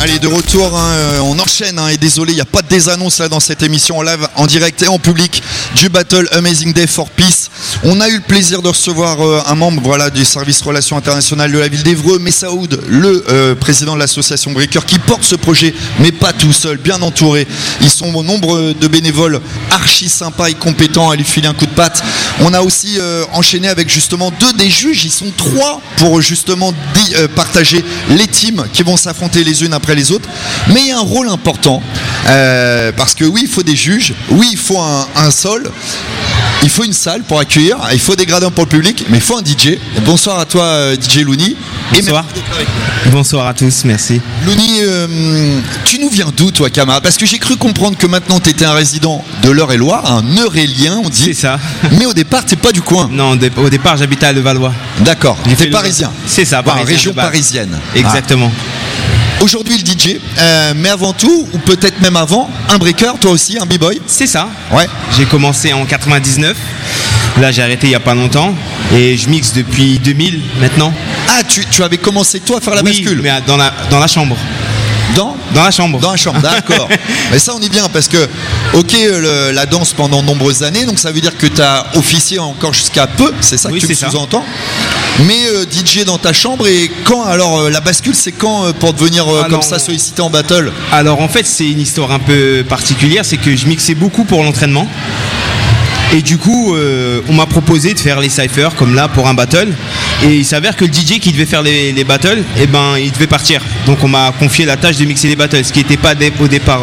Allez, de retour, on enchaîne et désolé, il n'y a pas de désannonce là dans cette émission en live, en direct et en public du Battle Amazing Day for Peace. On a eu le plaisir de recevoir un membre du service relations internationales de la ville d'Évreux, Messaoud, le président de l'association Breaker, qui porte ce projet, mais pas tout seul, bien entouré. Ils sont au nombre de bénévoles archi sympas et compétents à lui filer un coup de patte. On a aussi enchaîné avec justement 2 des juges, ils sont 3 pour justement partager les teams qui vont s'affronter les unes après les autres. Mais il y a un rôle important, parce que oui, il faut des juges, oui, il faut un sol, il faut une salle pour accueillir, il faut des gradins pour le public, mais il faut un DJ. Bonsoir à toi, DJ Louni. Bonsoir. Bonsoir à tous, merci. Louni, tu nous viens d'où, toi, camarade? Parce que j'ai cru comprendre que maintenant tu étais un résident de l'Eure-et-Loire, un Eurélien, on dit. C'est ça. Mais au départ, t'es pas du coin. Non, au départ, j'habitais à Levallois. D'accord. T'es parisien. C'est ça, parisien. Région parisienne. Exactement. Aujourd'hui, le DJ, mais avant tout, ou peut-être même avant, un breaker, toi aussi, un b-boy. C'est ça. Ouais. J'ai commencé en 99. Là, j'ai arrêté il n'y a pas longtemps. Et je mixe depuis 2000 maintenant. Ah, tu avais commencé toi à faire la bascule? Mais dans la chambre. Dans la chambre. Dans la chambre, d'accord. Mais ça, on y vient parce que, ok, la danse pendant de nombreuses années, donc ça veut dire que tu as officié encore jusqu'à peu, c'est ça que tu me sous-entends. Mais DJ dans ta chambre, et quand alors la bascule, c'est quand pour devenir comme ça sollicité en battle? Alors en fait, c'est une histoire un peu particulière, c'est que je mixais beaucoup pour l'entraînement. Et du coup, on m'a proposé de faire les cyphers comme là pour un battle. Et il s'avère que le DJ qui devait faire les battles, il devait partir. Donc on m'a confié la tâche de mixer les battles, ce qui n'était pas au départ.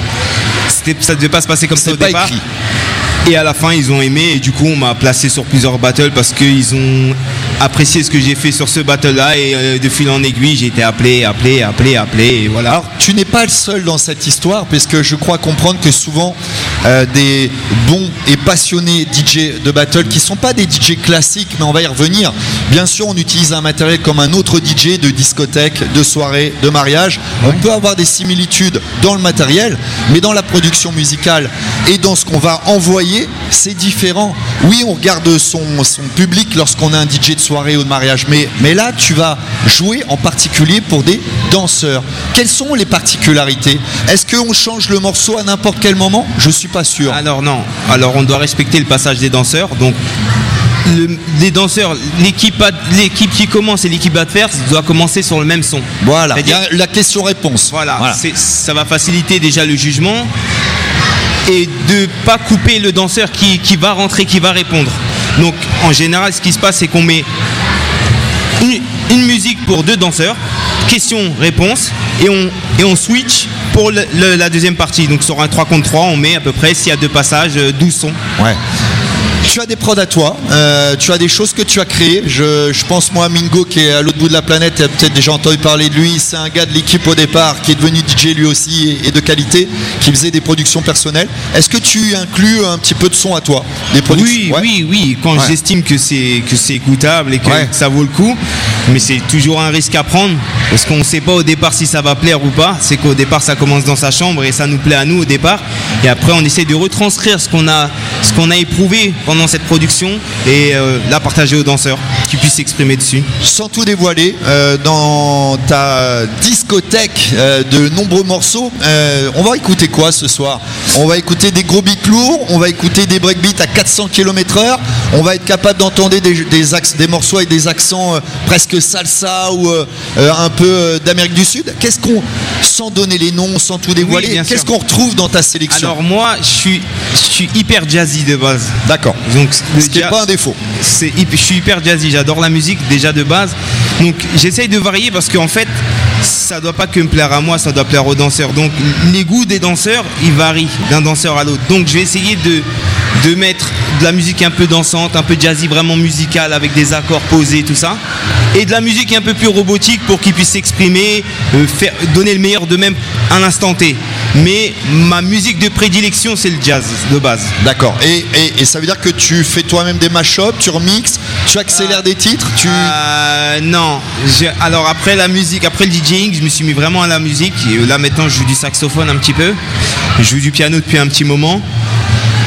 Ça ne devait pas se passer comme ça au départ. Écrit. Et à la fin, ils ont aimé, et du coup, on m'a placé sur plusieurs battles parce qu'ils ont apprécié ce que j'ai fait sur ce battle-là, et de fil en aiguille, j'ai été appelé, et voilà. Alors, tu n'es pas le seul dans cette histoire, parce que je crois comprendre que souvent, des bons et passionnés DJ de battle, qui ne sont pas des DJ classiques, mais on va y revenir. Bien sûr, on utilise un matériel comme un autre DJ de discothèque, de soirée, de mariage. On peut avoir des similitudes dans le matériel, mais dans la production musicale et dans ce qu'on va envoyer, c'est différent. Oui, on regarde son public lorsqu'on a un DJ de soirée ou de mariage, mais là, tu vas jouer en particulier pour des danseurs. Quelles sont les particularités? Est-ce qu'on change le morceau à n'importe quel moment? Je suis pas sûr. Alors non. Alors on doit respecter le passage des danseurs. Donc les danseurs, l'équipe qui commence et l'équipe adverse doit commencer sur le même son. Voilà. Il y a la question-réponse. Voilà. Ça va faciliter déjà le jugement. Et de pas couper le danseur qui va rentrer, qui va répondre. Donc en général, ce qui se passe, c'est qu'on met une musique pour 2 danseurs, question-réponse, et on switch pour la deuxième partie. Donc sur un 3 contre 3, on met à peu près, s'il y a 2 passages, 12 sons. Ouais. Tu as des prods à toi, tu as des choses que tu as créées. Je pense moi à Mingo qui est à l'autre bout de la planète, tu as peut-être déjà entendu parler de lui. C'est un gars de l'équipe au départ qui est devenu DJ lui aussi et de qualité, qui faisait des productions personnelles. Est-ce que tu inclus un petit peu de son à toi, des productions? Oui. Quand j'estime que c'est écoutable et que ça vaut le coup, mais c'est toujours un risque à prendre parce qu'on ne sait pas au départ si ça va plaire ou pas. C'est qu'au départ ça commence dans sa chambre et ça nous plaît à nous au départ, et après on essaie de retranscrire ce qu'on a éprouvé pendant cette production et la partager aux danseurs qui puissent s'exprimer dessus. Sans tout dévoiler, dans ta discothèque de nombreux morceaux, on va écouter quoi ce soir? On va écouter des gros beats lourds, on va écouter des breakbeats à 400 km/h, on va être capable d'entendre des morceaux avec des accents presque salsa ou un peu d'Amérique du Sud. Qu'est-ce qu'on, sans donner les noms, sans tout dévoiler, qu'est-ce qu'on retrouve dans ta sélection? Alors moi, je suis hyper jazzy de base. D'accord. Donc, ce qui n'est pas un défaut. Je suis hyper jazzy, j'adore la musique déjà de base. Donc j'essaye de varier parce qu'en fait, ça ne doit pas que me plaire à moi, ça doit plaire aux danseurs. Donc les goûts des danseurs, ils varient d'un danseur à l'autre. Donc je vais essayer de mettre de la musique un peu dansante, un peu jazzy, vraiment musicale, avec des accords posés, tout ça. Et de la musique un peu plus robotique pour qu'ils puissent s'exprimer, donner le meilleur d'eux-mêmes à l'instant T. Mais ma musique de prédilection, c'est le jazz de base. D'accord. Et ça veut dire que tu fais toi-même des mash-ups, tu remixes, tu accélères des titres, Non. Alors après la musique, après le DJing, je me suis mis vraiment à la musique. Et là maintenant, je joue du saxophone un petit peu. Je joue du piano depuis un petit moment.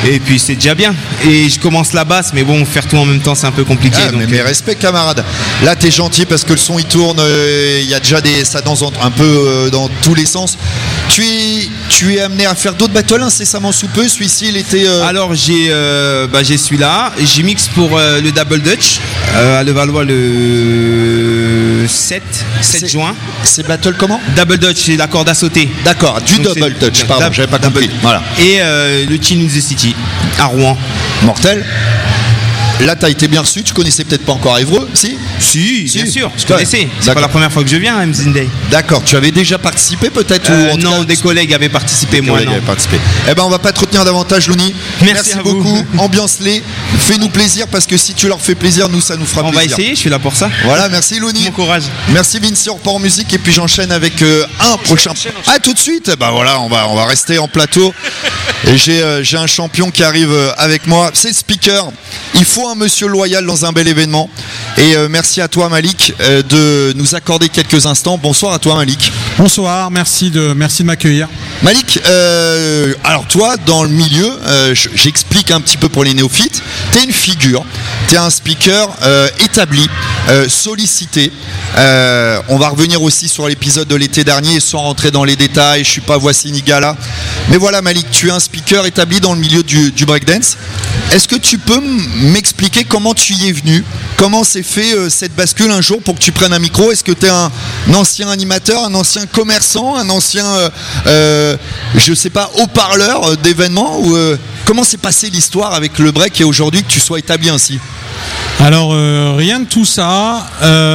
Et puis c'est déjà bien. Et je commence la basse, mais bon, faire tout en même temps, c'est un peu compliqué. Ah, donc, mais respect, camarade. Là, t'es gentil parce que le son il tourne. Il y a déjà ça danse un peu dans tous les sens. Tu es amené à faire d'autres battles incessamment sous peu. Celui-ci, il était. Alors j'ai celui-là. J'ai mix pour le Double Dutch à Levallois le 7 juin. C'est battle comment? Double Dutch, c'est la corde à sauter. D'accord, du Donc, double touch. Pardon, j'avais pas compris. Voilà. Et le Chin in the City à Rouen. Mortel. Là, t'as été bien reçu. Tu connaissais peut-être pas encore Évreux, si? Si, bien sûr. Je connaissais. C'est D'accord. pas la première fois que je viens à Amazing Day. D'accord. Tu avais déjà participé peut-être ou en tout Non, cas, des collègues avaient participé, moi non. Eh ben, on va pas te retenir davantage, Louni. Merci à vous. beaucoup. Ambiance-les. Fais-nous plaisir parce que si tu leur fais plaisir, nous, ça nous fera On plaisir. va essayer, je suis là pour ça. Voilà, merci Louni. Bon courage. Merci Vinci, on repart en musique et puis j'enchaîne avec un prochain. Ah, tout de suite. Bah voilà, on va rester en plateau. Et j'ai un champion qui arrive avec moi. C'est le speaker. Il faut un monsieur loyal dans un bel événement. Et merci à toi Malik de nous accorder quelques instants. Bonsoir à toi Malik. Bonsoir, merci de m'accueillir. Malik, alors toi dans le milieu, j'explique un petit peu pour les néophytes, t'es une figure, t'es un speaker établi, sollicité. On va revenir aussi sur l'épisode de l'été dernier sans rentrer dans les détails, je suis pas Voici Nigala. Mais voilà Malik, tu es un speaker établi dans le milieu du breakdance. Est-ce que tu peux m'expliquer comment tu y es venu? Comment s'est fait cette bascule un jour pour que tu prennes un micro? Est-ce que tu es un ancien animateur, un ancien commerçant, un ancien, je sais pas, haut-parleur d'événements ou comment s'est passée l'histoire avec le break et aujourd'hui que tu sois établi ainsi? Alors, rien de tout ça.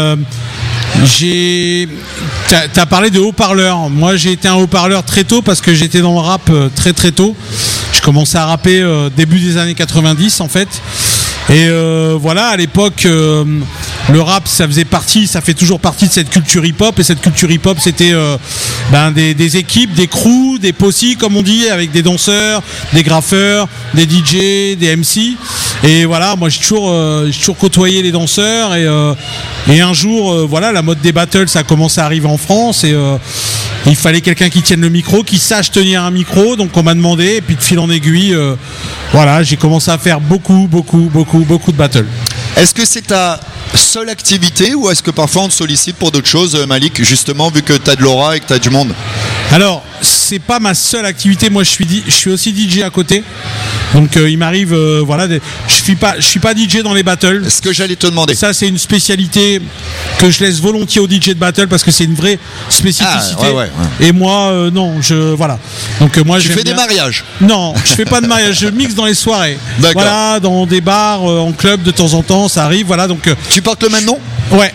T'as parlé de haut-parleur. Moi, j'ai été un haut-parleur très tôt parce que j'étais dans le rap très très tôt. Je commençais à rapper début des années 90 en fait. Et voilà, à l'époque, le rap, ça fait toujours partie de cette culture hip-hop. Et cette culture hip-hop, c'était des équipes, des crews, des possis, comme on dit, avec des danseurs, des graffeurs, des DJ, des MC. Et voilà, moi j'ai toujours côtoyé les danseurs. Et un jour, voilà, la mode des battles, ça a commencé à arriver en France. Et il fallait quelqu'un qui tienne le micro, qui sache tenir un micro. Donc on m'a demandé, et puis de fil en aiguille, voilà, j'ai commencé à faire beaucoup de battles. Est-ce que c'est ta seule activité ou est-ce que parfois on te sollicite pour d'autres choses, Malik, justement vu que tu as de l'aura et que tu as du monde? Alors, c'est pas ma seule activité. Moi, je suis aussi DJ à côté. Donc, il m'arrive, voilà, je suis pas DJ dans les battles. Ce que j'allais te demander. Ça, c'est une spécialité que je laisse volontiers aux DJ de battle parce que c'est une vraie spécificité. Ouais. Et moi, non, voilà. Donc, moi, tu fais des mariages? Non, je fais pas de mariage. Je mixe dans les soirées. D'accord. Voilà, dans des bars, en club de temps en temps, ça arrive. Voilà, donc. Tu portes le même nom? Ouais.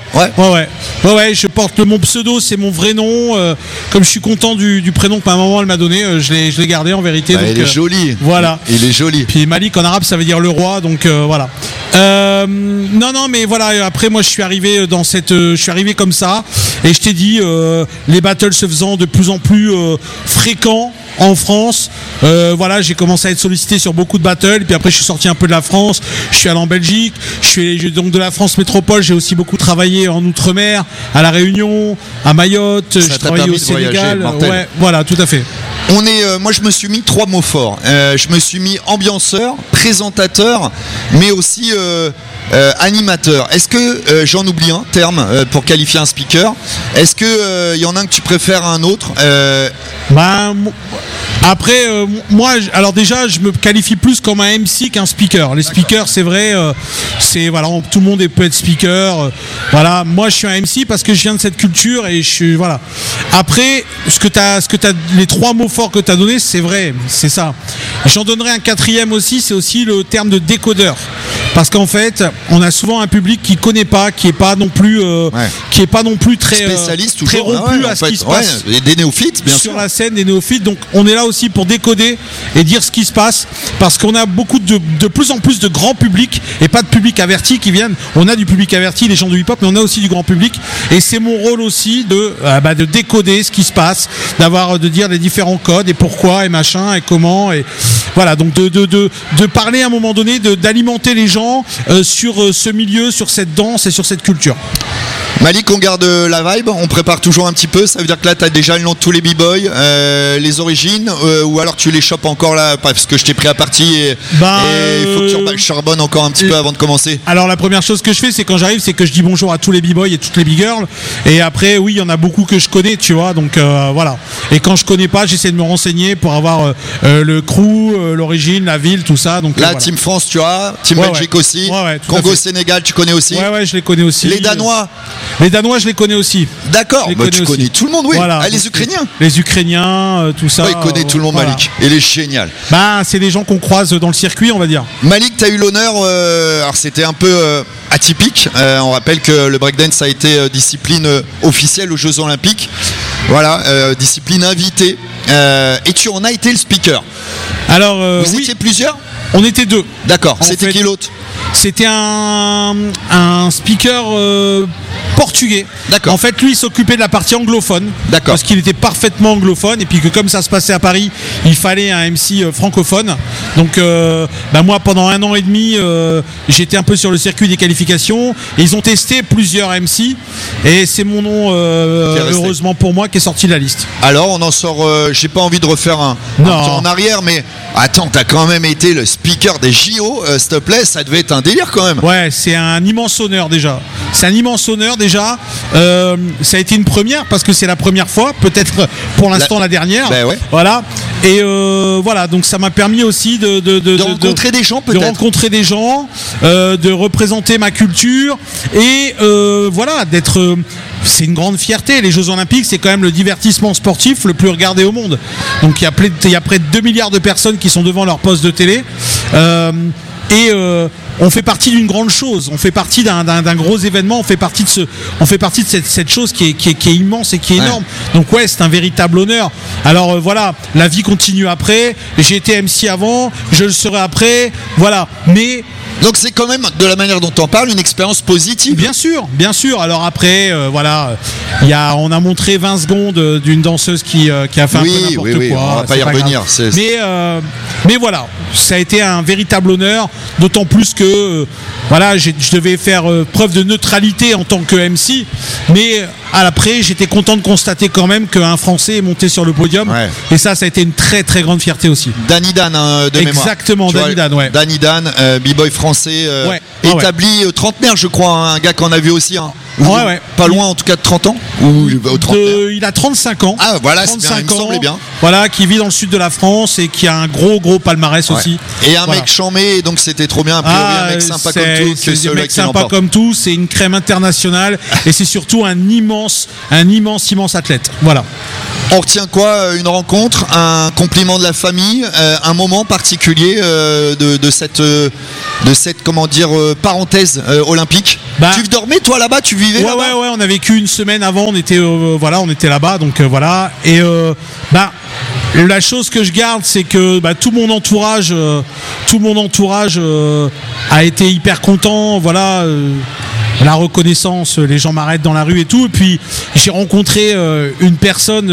Je porte mon pseudo, c'est mon vrai nom. Comme je suis content du prénom que ma maman elle m'a donné, je l'ai gardé en vérité. Bah, donc, il est joli. Voilà. Il est joli. Puis Malik en arabe ça veut dire le roi, donc voilà. Non, mais voilà. Après moi je suis arrivé comme ça, et je t'ai dit les battles se faisant de plus en plus fréquents en France. Voilà, j'ai commencé à être sollicité sur beaucoup de battles, puis après je suis sorti un peu de la France, je suis allé en Belgique, donc de la France métropole, j'ai aussi beaucoup travaillé en Outre-mer, à La Réunion, à Mayotte, j'ai travaillé au Sénégal. Ouais, voilà, tout à fait. Moi je me suis mis 3 mots forts. Je me suis mis ambianceur, présentateur, mais aussi animateur. Est-ce que j'en oublie un terme pour qualifier un speaker? Est-ce que y en a un que tu préfères à un autre? Après, moi, alors déjà, je me qualifie plus comme un MC qu'un speaker. Les speakers, c'est vrai, voilà, tout le monde peut être speaker. Voilà, moi, je suis un MC parce que je viens de cette culture et je suis, voilà. Après, les 3 mots forts que tu as donnés, c'est vrai, c'est ça. J'en donnerai un 4e aussi, c'est aussi le terme de décodeur. Parce qu'en fait, on a souvent un public qui connaît pas, qui est pas non plus très spécialiste, très rompu à ce qui se passe. Et des néophytes, bien sur sûr. la scène, des néophytes. Donc, on est là aussi pour décoder et dire ce qui se passe, parce qu'on a beaucoup de plus en plus de grand public et pas de public averti qui viennent. On a du public averti, les gens du hip-hop, mais on a aussi du grand public. Et c'est mon rôle aussi de décoder ce qui se passe, de dire les différents codes et pourquoi et machin et comment. Voilà, donc de parler à un moment donné, d'alimenter les gens sur ce milieu, sur cette danse et sur cette culture. Malik, on garde la vibe, on prépare toujours un petit peu, ça veut dire que là tu as déjà le nom de tous les b-boys, les origines, ou alors tu les chopes encore là, parce que je t'ai pris à partie et il faut que tu charbonnes encore un petit peu avant de commencer. Alors la première chose que je fais, c'est quand j'arrive, c'est que je dis bonjour à tous les b-boys et toutes les b-girls, et après oui, il y en a beaucoup que je connais, tu vois, donc voilà. Et quand je connais pas, j'essaie de me renseigner pour avoir le crew, l'origine, la ville, tout ça. Donc là, voilà. Team France, tu as, Team Belgique aussi, Congo, Sénégal, tu connais aussi. Ouais, je les connais aussi. Les Danois. Les Danois, je les connais aussi. D'accord, tu connais tout le monde, oui. Voilà, les Ukrainiens. Les Ukrainiens, tout ça. Il connaît tout le monde, voilà. Malik. Il est génial. C'est des gens qu'on croise dans le circuit, on va dire. Malik, tu as eu l'honneur, alors c'était un peu atypique. On rappelle que le breakdance a été discipline officielle aux Jeux Olympiques. Voilà, discipline invitée. Et tu en as été le speaker. Alors, vous étiez plusieurs ? On était 2. D'accord. C'était qui l'autre ? C'était un speaker portugais. D'accord. En fait, lui, il s'occupait de la partie anglophone. D'accord. Parce qu'il était parfaitement anglophone. Et puis que comme ça se passait à Paris, il fallait un MC francophone. Donc, moi, pendant 1 an et demi, j'étais un peu sur le circuit des qualifications. Et ils ont testé plusieurs MC. Et c'est mon nom, heureusement pour moi, qui est sorti de la liste. Alors, on en sort. J'ai pas envie de refaire un temps en arrière, mais attends, t'as quand même été le speaker des JO, s'il te plaît. Ça devait être un délire quand même. Ouais, c'est un immense honneur déjà. Ça a été une première parce que c'est la première fois, peut-être pour l'instant la dernière. Ouais. Voilà. Et voilà, donc ça m'a permis aussi de rencontrer des gens, peut-être. De rencontrer des gens, de représenter ma culture et voilà, d'être. C'est une grande fierté. Les Jeux Olympiques, c'est quand même le divertissement sportif le plus regardé au monde. Donc il y a près de 2 milliards de personnes qui sont devant leur poste de télé. On fait partie d'une grande chose, on fait partie d'un gros événement, on fait partie de cette chose qui est immense et qui est énorme. Donc c'est un véritable honneur. Alors voilà, la vie continue après, j'ai été MC avant, je le serai après, voilà. Mais donc c'est quand même, de la manière dont on parle, une expérience positive. Bien sûr. Alors après, voilà, on a montré 20 secondes d'une danseuse qui a fait un peu n'importe quoi. On va pas y revenir. Mais voilà, ça a été un véritable honneur, d'autant plus que voilà, je devais faire preuve de neutralité en tant que MC, mais à l'après, j'étais content de constater quand même qu'un Français est monté sur le podium, et ça a été une très très grande fierté aussi. Danny Dan, de mémoire. Exactement, Danny Dan, ouais. Danny Dan, b-boy français, établi trentenaire, je crois, un gars qu'on a vu aussi. Pas loin en tout cas de 30 ans ou il a 35 ans. Ah voilà, c'est bien, il me semblait bien. Voilà, qui vit dans le sud de la France et qui a un gros palmarès aussi. Et un mec chambé, donc c'était trop bien. Un mec sympa comme tout. C'est un mec sympa comme tout, c'est une crème internationale et c'est surtout un immense athlète. Voilà. On retient quoi? Une rencontre, un compliment de la famille, un moment particulier de cette comment dire parenthèse olympique. Tu dormais toi là-bas, tu vivais là-bas? Ouais, on a vécu une semaine avant, on était là-bas, donc voilà. Et la chose que je garde, c'est que tout mon entourage a été hyper content, voilà. La reconnaissance, les gens m'arrêtent dans la rue et tout. Et puis j'ai rencontré une personne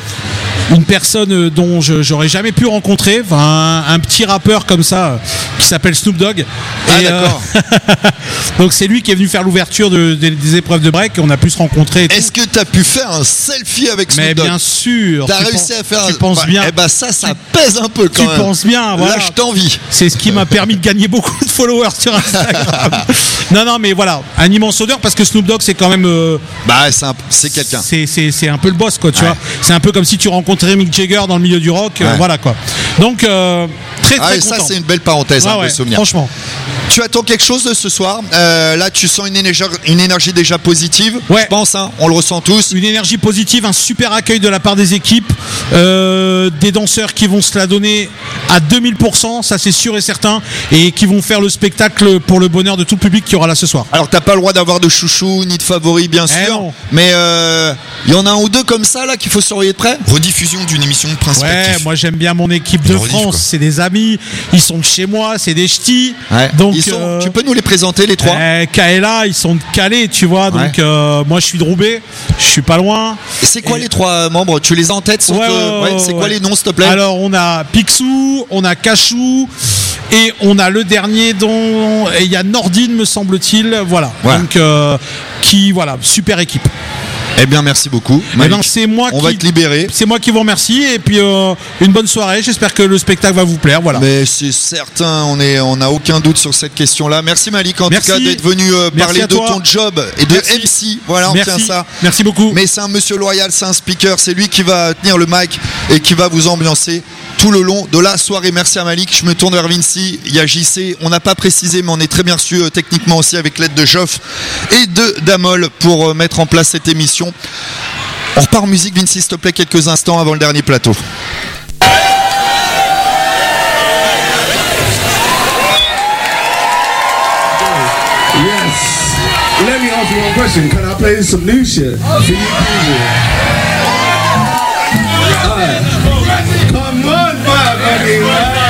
dont j'aurais jamais pu rencontrer, un petit rappeur comme ça qui s'appelle Snoop Dogg. D'accord. Donc c'est lui qui est venu faire l'ouverture des épreuves de break et on a pu se rencontrer. Est-ce que tu as pu faire un selfie avec Snoop Dogg? Mais bien sûr. T'as réussi à faire Tu penses bien. Ça pèse un peu quand même. Tu penses bien, voilà. Là, je t'envie. C'est ce qui m'a permis de gagner beaucoup de followers sur Instagram. Non, mais voilà, un immense honneur parce que Snoop Dogg, c'est quand même. C'est quelqu'un. C'est un peu le boss, quoi, tu vois. C'est un peu comme si tu rencontrais Mick Jagger dans le milieu du rock, voilà, quoi. Donc, très content. Ça, c'est une belle parenthèse, de souvenir. Franchement. Tu attends quelque chose de ce soir? Là, tu sens une énergie déjà positive. Je pense, on le ressent tous. Une énergie positive, un super accueil de la part des équipes, des danseurs qui vont se la donner à 2000%, ça c'est sûr et certain, et qui vont faire le spectacle pour le bonheur de tout le public qui aura là ce soir. Alors, t'as pas le droit d'avoir de chouchou ni de favori, bien sûr, non. mais il y en a un ou deux comme ça là qu'il faut surveiller de près. Rediffusion d'une émission de Prince Actif. Moi j'aime bien mon équipe de France, c'est des amis, ils sont de chez moi, c'est des ch'tis, donc Donc, tu peux nous les présenter les trois? Kaela, ils sont calés, tu vois. Donc moi je suis de Roubaix, je suis pas loin. C'est quoi les trois membres? Tu les as en tête? C'est quoi les noms, s'il te plaît? Alors on a Picsou, on a Cachou et on a le dernier dont il y a Nordine, me semble-t-il. Voilà. Donc super équipe. Eh bien, merci beaucoup. C'est moi on va te libérer. C'est moi qui vous remercie et puis une bonne soirée. J'espère que le spectacle va vous plaire. Voilà. Mais c'est certain, on n'a aucun doute sur cette question-là. Merci Malik en tout cas d'être venu parler de ton job et de MC. Voilà, on tient ça. Merci beaucoup. Mais c'est un monsieur loyal, c'est un speaker, c'est lui qui va tenir le mic et qui va vous ambiancer tout le long de la soirée. Merci à Malik. Je me tourne vers Vinci. Il y a JC. On n'a pas précisé, mais on est très bien reçu techniquement aussi avec l'aide de Joff et de Damol pour mettre en place cette émission. On repart en musique, Vinci, s'il te plaît, quelques instants avant le dernier plateau. Yes. Let me ask you one question. Can I play some new shit for you people? Come on, motherfucking man.